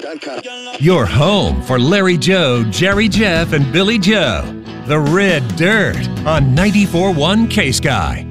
Your home for Larry Joe, Jerry Jeff, and Billy Joe. The Red Dirt on 94.1 K-Sky.